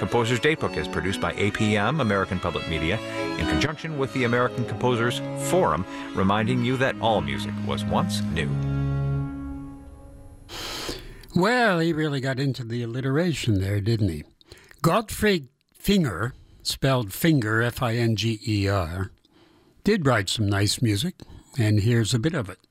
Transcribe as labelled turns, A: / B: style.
A: Composer's Datebook is produced by APM, American Public Media, in conjunction with the American Composers Forum, reminding you that all music was once new.
B: Well, he really got into the alliteration there, didn't he? Gottfried Finger, spelled Finger, Finger, did write some nice music, and here's a bit of it.